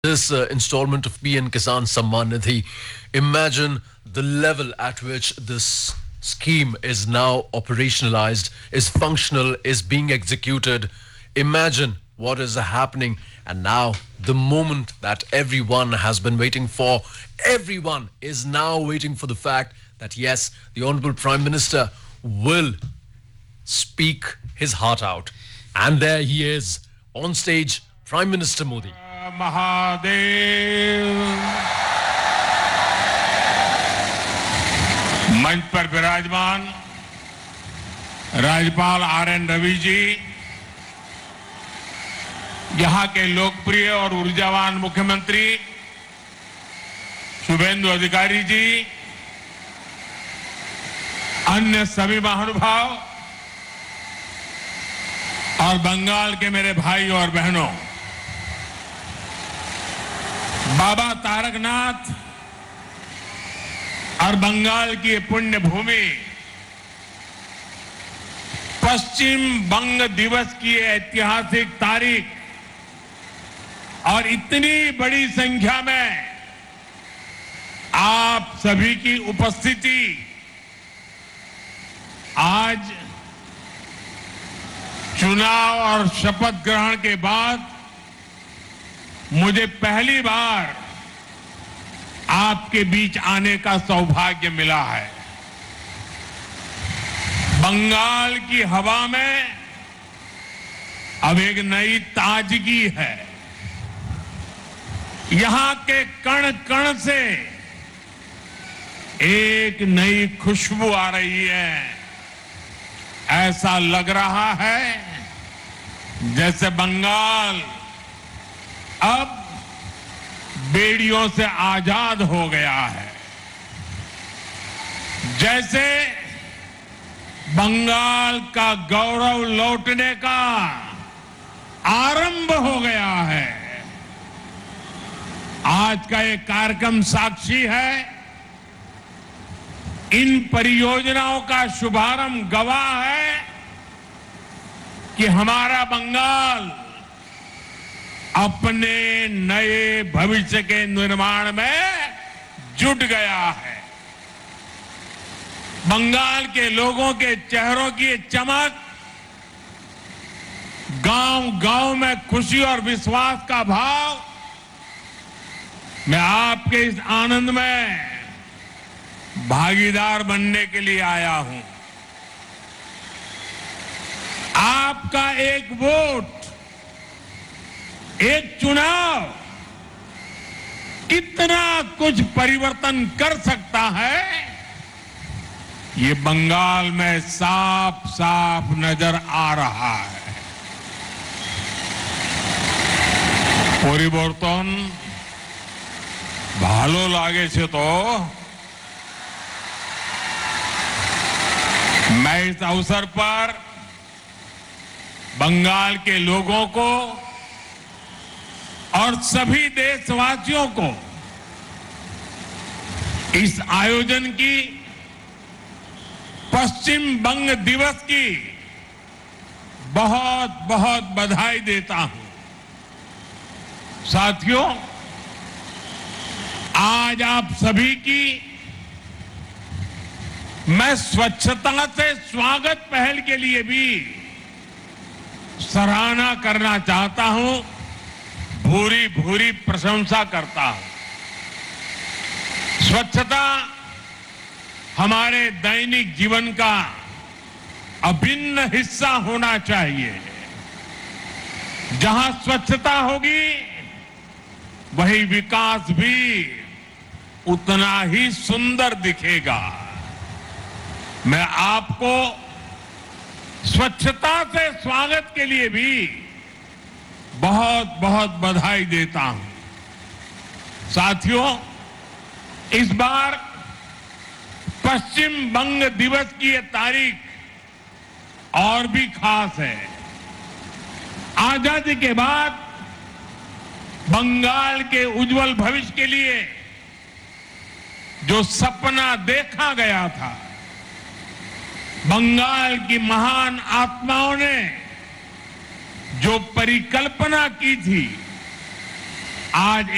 This installment of PM Kisan Samman Nidhi. Imagine the level at which this scheme is now operationalized, is functional, is being executed. Imagine what is happening. And now, the moment that everyone has been waiting for, everyone is now waiting for the fact that yes, the Honorable Prime Minister will speak his heart out. And there he is, on stage, Prime Minister Modi. Mahadev मंच पर विराजमान राज्यपाल RN. Ravi ji, यहां के लोकप्रिय और ऊर्जावान मुख्यमंत्री शुभेंदु अधिकारी जी, अन्य सभी महानुभाव और बंगाल के मेरे भाई और बहनों, बाबा तारकनाथ और बंगाल की पुण्य भूमि पश्चिम बंग दिवस की ऐतिहासिक तारीख और इतनी बड़ी संख्या में आप सभी की उपस्थिति आज चुनाव और शपथ ग्रहण के बाद मुझे पहली बार आपके बीच आने का सौभाग्य मिला है। बंगाल की हवा में अब एक नई ताजगी है। यहां के कण कण से एक नई खुशबू आ रही है। ऐसा लग रहा है जैसे बंगाल अब बेड़ियों से आजाद हो गया है, जैसे बंगाल का गौरव लौटने का आरंभ हो गया है। आज का ये कार्यक्रम साक्षी है, इन परियोजनाओं का शुभारंभ गवाह है कि हमारा बंगाल अपने नए भविष्य के निर्माण में जुट गया है। बंगाल के लोगों के चेहरों की चमक, गांव-गांव में खुशी और विश्वास का भाव, मैं आपके इस आनंद में भागीदार बनने के लिए आया हूं। आपका एक वोट, एक चुनाव कितना कुछ परिवर्तन कर सकता है, ये बंगाल में साफ साफ नजर आ रहा है। परिवर्तन भालो लागे छे तो मैं इस अवसर पर बंगाल के लोगों को और सभी देशवासियों को इस आयोजन की, पश्चिम बंग दिवस की बहुत बहुत बधाई देता हूं। साथियों, आज आप सभी की मैं स्वच्छता से स्वागत पहल के लिए भी सराहना करना चाहता हूं, भूरी भूरी प्रशंसा करता हूं। स्वच्छता हमारे दैनिक जीवन का अभिन्न हिस्सा होना चाहिए। जहां स्वच्छता होगी, वही विकास भी उतना ही सुंदर दिखेगा। मैं आपको स्वच्छता से स्वागत के लिए भी बहुत बहुत बधाई देता हूं। साथियों, इस बार पश्चिम बंग दिवस की ये तारीख और भी खास है। आजादी के बाद बंगाल के उज्जवल भविष्य के लिए जो सपना देखा गया था, बंगाल की महान आत्माओं ने जो परिकल्पना की थी, आज